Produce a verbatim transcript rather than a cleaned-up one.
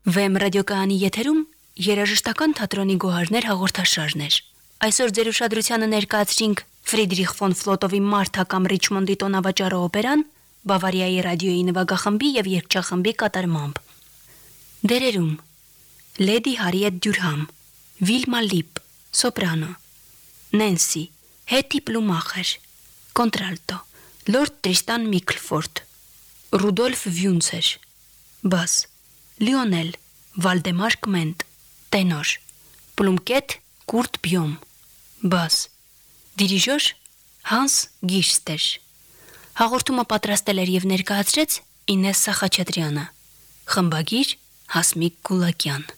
Վեմ ռադիոկայանի եթերում երաժշտական թատրոնի գոհարներ հաղորդաշարն էր։ Այսօր ձեր ուշադրությանը ներկայացրինք Ֆրիդրիխ ֆոն Ֆլոտովի Մարթա կամ Ռիչմոնդի տոնավաճառը օպերան Բավարիայի ռադիոյի նվագախմբի եւ երգչախմբի կատարմամբ։ Դերերում Լեդի Հարիետ Դյուրհամ, Վիլմա Լիպ, սոպրանո, Նենսի, Հետի Պլումախեր, կոնտրալտո, Լորդ Տրիստան Միքլֆորդ, Ռուդոլֆ Վյունցեր, բաս, Լիոնել, Վալդեմար Կմենտ, տենոր, Պլումկետ Կուրտ Բյոմ, բաս, դիրիժոր Հանս Գիշստեր։ Հաղորդումը պատրաստել էր եւ ներկայացրեց Ինեսսա Խաչատրյանը, խմբագիր Հասմիկ Գուլակյան։